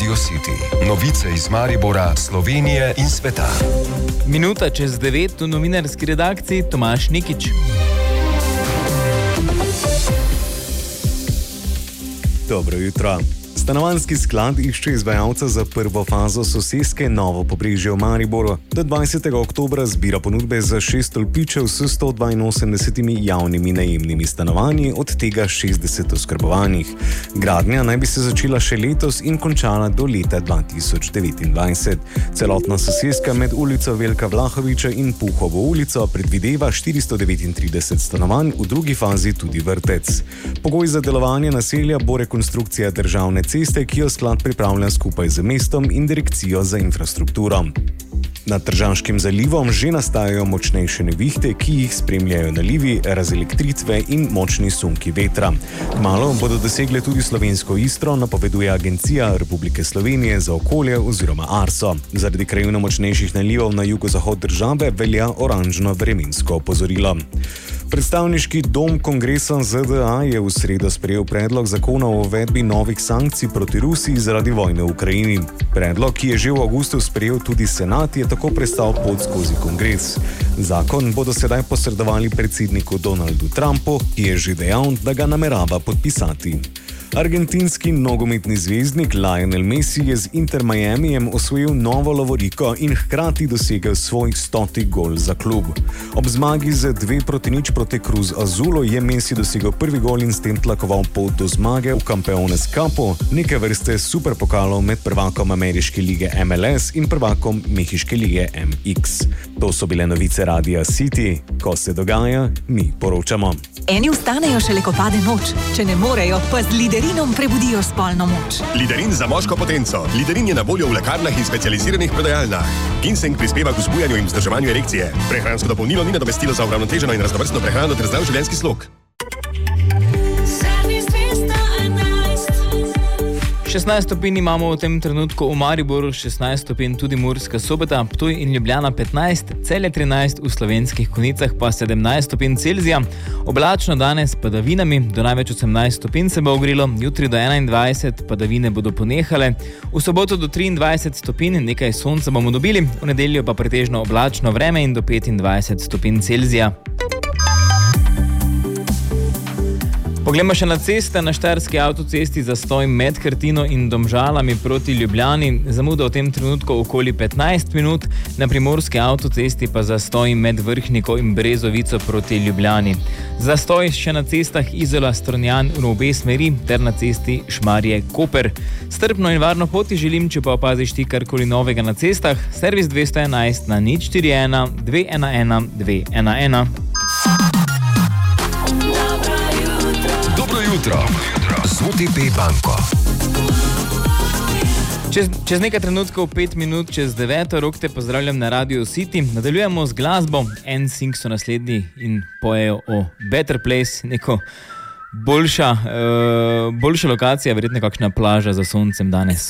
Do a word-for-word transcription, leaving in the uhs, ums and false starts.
Radio City. Novice iz Maribora, Slovenije in sveta. Minuta čez devet v novinarski redakciji Tomaž Nikič. Dobro jutro. Stanovanjski sklad išče izvajalca za prvo fazo soseske Novo Pobrežje v Mariboru. Do dvajsetega oktobra zbira ponudbe za šest stolpičev s sto dvainosemdesetimi javnimi najemnimi stanovanji, od tega šestdeset oskrbovanih. Gradnja naj bi se začela še letos in končala do leta dva tisoč devetindvajset. Celotna soseska med ulico Veljka Vlahoviča in Puhovo ulico predvideva štiristo devetintrideset stanovanj, v drugi fazi tudi vrtec. Pogoj za delovanje naselja bo rekonstrukcija državne ceste, ki jo sklad pripravlja skupaj z mestom in direkcijo za infrastrukturo. Nad Tržaškim zalivom že nastajajo močnejše nevihte, ki jih spremljajo nalivi, razelektritve in močni sunki vetra. Kmalu bodo dosegle tudi slovensko Istro, napoveduje Agencija Republike Slovenije za okolje oziroma Arso. Zaradi krajevno močnejših nalivov na jugozahod države velja oranžno vremensko opozorilo. Predstavniški dom kongresa Z D A je v sredo sprejel predlog zakona o uvedbi novih sankcij proti Rusiji zaradi vojne v Ukrajini. Predlog, ki je že v avgustu sprejel tudi senat, je tako prestal pot skozi kongres. Zakon bodo sedaj posredovali predsedniku Donaldu Trumpu, ki je že dejal, da ga namerava podpisati. Argentinski nogometni zvezdnik Lionel Messi je z Inter Miamijem osvojil novo lovoriko in hkrati dosegel svoj stoti gol za klub. Ob zmagi z dve proti nič proti Cruz Azulo je Messi dosegel prvi gol in s tem tlakoval pot do zmage v Campeones Cupu, neke vrste superpokalov med prvakom ameriške lige M L S in prvakom mehiške lige M X. To so bile novice Radia City. Ko se dogaja, mi poročamo. Eni vstanejo šele, ko pade noč. Če ne morejo, pa z Liderinom prebudijo spolno moč. Liderin za moško potenco. Liderin je na voljo v lekarnah in specializiranih prodajalnah. Ginseng prispeva k vzbujanju in vzdrževanju erekcije. Prehransko dopolnilo ni nadomestilo za uravnoteženo in raznovrstno prehrano ter zdrav življenjski slog. šestnajst stopinj imamo v tem trenutku v Mariboru, šestnajst stopinj tudi Murska Sobota, Ptuj in Ljubljana petnajst, Celje trinajst, v Slovenskih Konjicah pa sedemnajst stopinj Celzija. Oblačno danes s padavinami, do največ osemnajst stopinj se bo ogrelo, jutri do enaindvajset, padavine bodo ponehale, v soboto do triindvajset stopinj, nekaj sonca bomo dobili, v nedeljo pa pretežno oblačno vreme in do petindvajset stopinj Celzija. Poglejmo še na ceste. Na štajerski avtocesti zastoj med Krtino in Domžalami proti Ljubljani, zamuda v tem trenutku okoli petnajst minut, na primorski avtocesti pa zastoj med Vrhniko in Brezovico proti Ljubljani. Zastoj še na cestah Izola Strunjan v obe smeri ter na cesti Šmarje Koper. Strpno in varno poti želim, če pa opaziš ti karkoli novega na cestah, servis dvesto enajst na nič štiri ena dve ena ena dve ena ena. Jutro. Z O T P banko. Čez, čez nekaj trenutkov, pet minut čez deveto, Rok te pozdravljam na Radio City. Nadaljujemo z glasbo. N Sync so naslednji in pojejo o Better Place, neko boljša, uh, boljša lokacija, verjetno kakšna plaža za soncem danes.